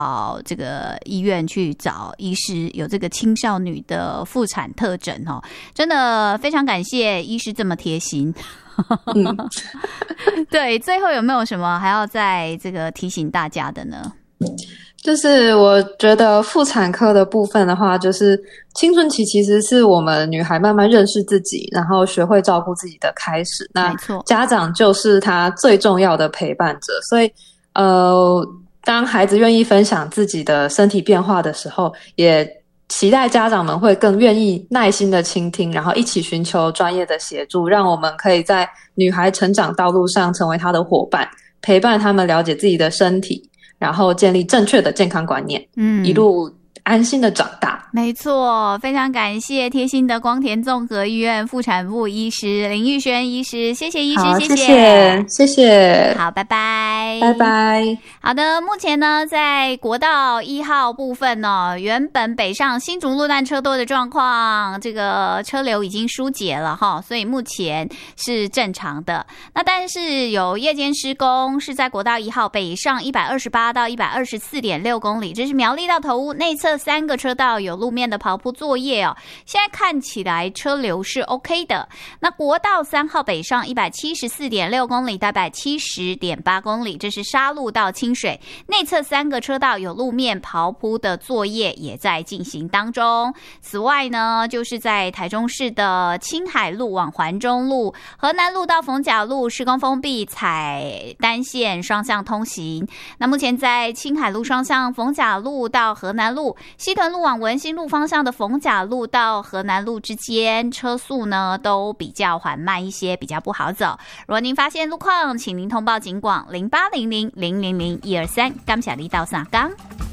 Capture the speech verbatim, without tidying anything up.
到这个医院去找医师，有这个青少女的妇产特诊哦，真的非常感谢医师这么贴心。嗯、对，最后有没有什么还要再这个提醒大家的呢？ 就是我觉得妇产科的部分的话，就是青春期其实是我们女孩慢慢认识自己，然后学会照顾自己的开始。那家长就是她最重要的陪伴者，所以呃，当孩子愿意分享自己的身体变化的时候，也期待家长们会更愿意耐心的倾听，然后一起寻求专业的协助，让我们可以在女孩成长道路上成为她的伙伴，陪伴她们了解自己的身体，然后建立正确的健康观念，嗯，一路安心的长大。 没错，非常感谢贴心的光田综合医院妇产部医师林玉萱医师，谢谢医师，谢谢谢，谢谢， 好，拜拜， 拜拜。 好的，目前呢，在国道一号部分呢，原本北上新竹路段车多的状况，这个车流已经疏解了哈，所以目前是正常的。那但是有夜间施工，是在国道一号北上一百二十八到一百二十四点六公里，这是苗栗到头屋内侧三个车道有路面的刨铺作业哦，现在看起来车流是 OK 的。那国道三号北上一百七十四点六公里到一百七十点八公里，这是沙路到清水内侧三个车道有路面刨铺的作业也在进行当中。此外呢，就是在台中市的青海路往环中路、河南路到逢甲路施工封闭，采单线双向通行。那目前在青海路双向逢甲路到河南路、西屯路往文心路方向的逢甲路到河南路之间，车速呢都比较缓慢一些，比较不好走。如果您发现路况，请您通报警广零八零零零零零一二三，感谢你到三港。